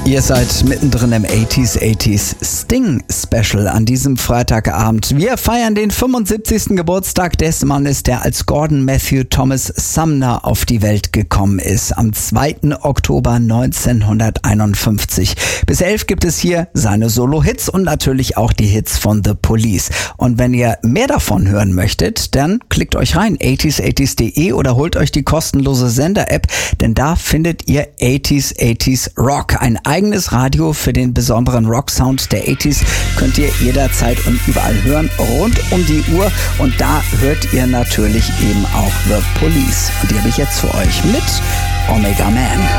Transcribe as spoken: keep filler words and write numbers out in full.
Ihr seid mittendrin im achtziger achtziger Sting Special an diesem Freitagabend. Wir feiern den fünfundsiebzigsten Geburtstag des Mannes, der als Gordon Matthew Thomas Sumner auf die Welt gekommen ist, am zweiten Oktober neunzehnhunderteinundfünfzig. Bis elf gibt es hier seine Solo-Hits und natürlich auch die Hits von The Police. Und wenn ihr mehr davon hören möchtet, dann klickt euch rein, achtziger achtziger punkt de, oder holt euch die kostenlose Sender-App, denn da findet ihr achtziger achtziger Rock, ein eigenes Radio für den besonderen Rock-Sound der achtziger, könnt ihr jederzeit und überall hören, rund um die Uhr. Und da hört ihr natürlich eben auch The Police. Und die habe ich jetzt für euch mit Omega Man.